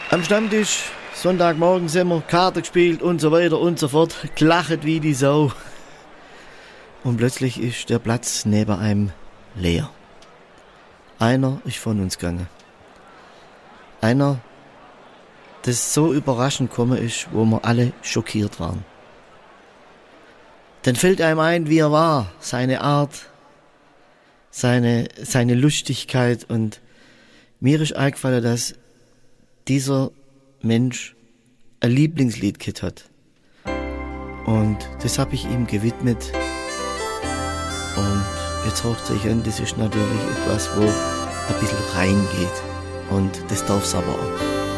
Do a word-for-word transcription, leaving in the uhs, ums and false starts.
Am Stammtisch, Sonntagmorgen sind wir, Karte gespielt und so weiter und so fort, gelachet wie die Sau. Und plötzlich ist der Platz neben einem leer. Einer ist von uns gegangen. Einer, das so überraschend gekommen ist, wo wir alle schockiert waren. Dann fällt einem ein, wie er war, seine Art, seine, seine Lustigkeit, und mir ist eingefallen, dass dieser Mensch ein Lieblingslied gehabt hat. Und das habe ich ihm gewidmet. Und jetzt hört sich an, das ist natürlich etwas, wo ein bisschen reingeht. Und das darf es aber auch.